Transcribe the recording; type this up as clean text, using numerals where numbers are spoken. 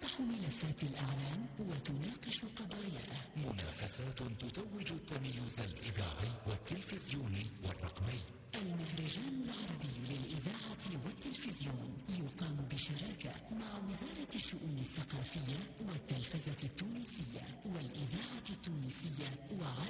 تفتح ملفات الإعلام وتناقش قضاياه. منافسات تتوج التميز الإذاعي والتلفزيوني والرقمي. المهرجان العربي للإذاعة والتلفزيون يقام بشراكة مع وزارة الشؤون الثقافية والتلفزة التونسية والإذاعة التونسية وعرب